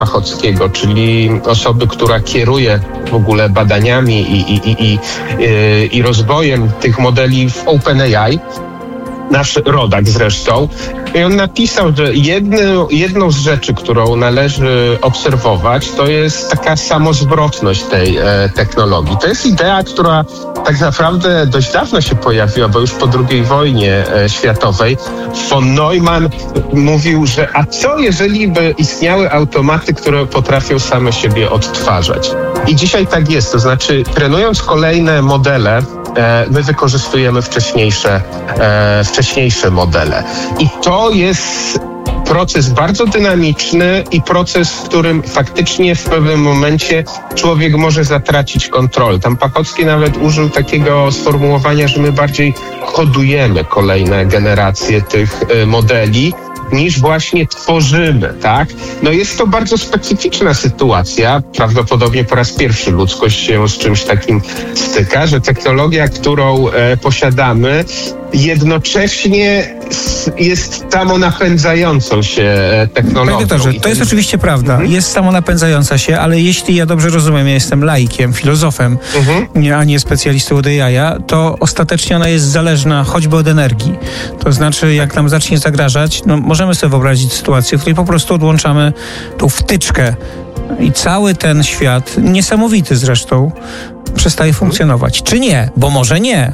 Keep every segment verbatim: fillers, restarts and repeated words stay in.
Pachockiego, czyli osoby, która kieruje w ogóle badaniami i, i, i, i, i rozwojem tych modeli w OpenAI, nasz rodak zresztą. I on napisał, że jedną, jedną z rzeczy, którą należy obserwować, to jest taka samozwrotność tej e, technologii. To jest idea, która tak naprawdę dość dawno się pojawiła, bo już po drugiej wojnie e, światowej von Neumann mówił, że a co jeżeli by istniały automaty, które potrafią same siebie odtwarzać? I dzisiaj tak jest, to znaczy trenując kolejne modele, my wykorzystujemy wcześniejsze, e, wcześniejsze modele. I to jest proces bardzo dynamiczny i proces, w którym faktycznie w pewnym momencie człowiek może zatracić kontrolę. Tam Pachocki nawet użył takiego sformułowania, że my bardziej kodujemy kolejne generacje tych e, modeli, niż właśnie tworzymy, tak? No jest to bardzo specyficzna sytuacja. Prawdopodobnie po raz pierwszy ludzkość się z czymś takim styka, że technologia, którą e, posiadamy, jednocześnie jest samonapędzającą się technologią. Panie doktorze, to jest oczywiście prawda. Mhm. Jest samonapędzająca się, ale jeśli ja dobrze rozumiem, ja jestem laikiem, filozofem, mhm. a nie specjalistą od A I, to ostatecznie ona jest zależna choćby od energii. To znaczy, jak nam zacznie zagrażać, no możemy sobie wyobrazić sytuację, w której po prostu odłączamy tą wtyczkę i cały ten świat, niesamowity zresztą, przestaje funkcjonować. Czy nie? Bo może nie.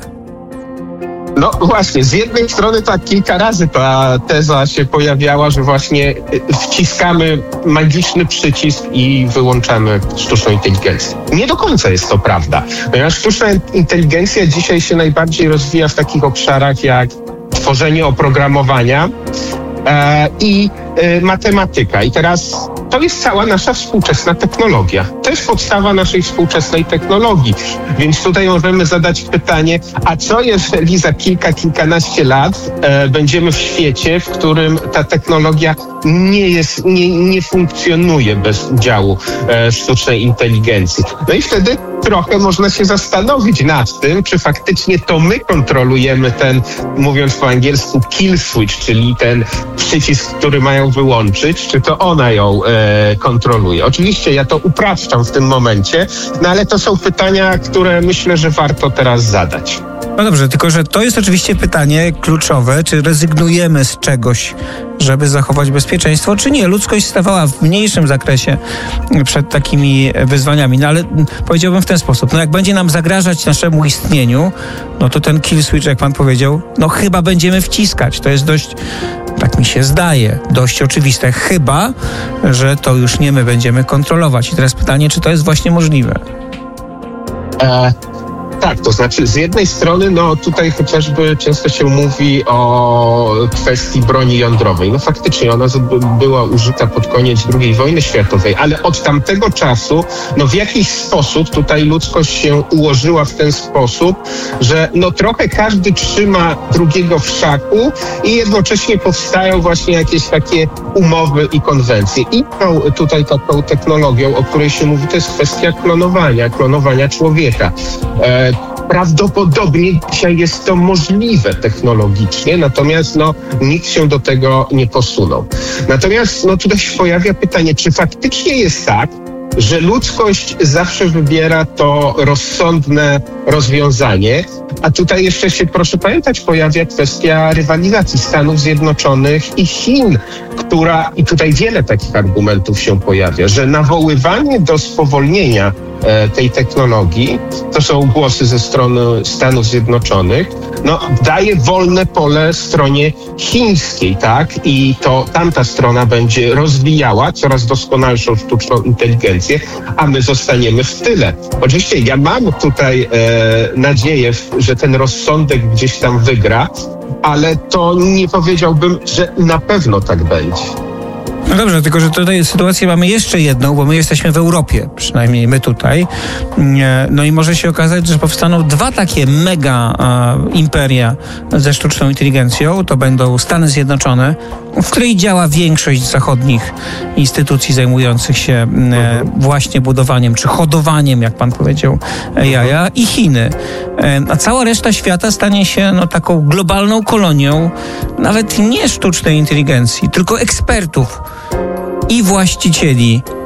No właśnie, z jednej strony tak kilka razy ta teza się pojawiała, że właśnie wciskamy magiczny przycisk i wyłączamy sztuczną inteligencję. Nie do końca jest to prawda, ponieważ sztuczna inteligencja dzisiaj się najbardziej rozwija w takich obszarach jak tworzenie oprogramowania e, i e, matematyka. I teraz to jest cała nasza współczesna technologia. To jest podstawa naszej współczesnej technologii. Więc tutaj możemy zadać pytanie, a co jeżeli za kilka, kilkanaście lat e, będziemy w świecie, w którym ta technologia nie jest, nie, nie funkcjonuje bez udziału e, sztucznej inteligencji. No i wtedy trochę można się zastanowić nad tym, czy faktycznie to my kontrolujemy ten, mówiąc po angielsku, kill switch, czyli ten przycisk, który mają wyłączyć, czy to ona ją e, kontroluje. Oczywiście ja to upraszczam w tym momencie, no ale to są pytania, które myślę, że warto teraz zadać. No dobrze, tylko że to jest oczywiście pytanie kluczowe, czy rezygnujemy z czegoś, żeby zachować bezpieczeństwo, czy nie. Ludzkość stawała w mniejszym zakresie przed takimi wyzwaniami, no ale powiedziałbym w ten sposób, no jak będzie nam zagrażać naszemu istnieniu, no to ten kill switch, jak pan powiedział, no chyba będziemy wciskać. To jest dość, tak mi się zdaje, dość oczywiste, chyba że to już nie my będziemy kontrolować. I teraz pytanie, czy to jest właśnie możliwe? E- Tak, to znaczy z jednej strony, no tutaj chociażby często się mówi o kwestii broni jądrowej. No faktycznie ona była użyta pod koniec drugiej wojny światowej, ale od tamtego czasu, no w jakiś sposób tutaj ludzkość się ułożyła w ten sposób, że no trochę każdy trzyma drugiego w szaku i jednocześnie powstają właśnie jakieś takie umowy i konwencje. I tą, tutaj taką technologią, o której się mówi, to jest kwestia klonowania, klonowania człowieka. E, Prawdopodobnie dzisiaj jest to możliwe technologicznie, natomiast no, nikt się do tego nie posunął. Natomiast no, tutaj się pojawia pytanie, czy faktycznie jest tak, że ludzkość zawsze wybiera to rozsądne rozwiązanie, a tutaj jeszcze się, proszę pamiętać, pojawia kwestia rywalizacji Stanów Zjednoczonych i Chin, która, i tutaj wiele takich argumentów się pojawia, że nawoływanie do spowolnienia e, tej technologii, to są głosy ze strony Stanów Zjednoczonych, no daje wolne pole stronie chińskiej, tak? I to tamta strona będzie rozwijała coraz doskonalszą sztuczną inteligencję, a my zostaniemy w tyle. Oczywiście ja mam tutaj e, nadzieję, że ten rozsądek gdzieś tam wygra, ale to nie powiedziałbym, że na pewno tak będzie. No dobrze, tylko że tutaj sytuację mamy jeszcze jedną, bo my jesteśmy w Europie, przynajmniej my tutaj. No i może się okazać, że powstaną dwa takie mega uh, imperia ze sztuczną inteligencją. To będą Stany Zjednoczone, w której działa większość zachodnich instytucji zajmujących się e, właśnie budowaniem, czy hodowaniem, jak pan powiedział, jaja, i Chiny. E, a cała reszta świata stanie się no, taką globalną kolonią nawet nie sztucznej inteligencji, tylko ekspertów. i właścicieli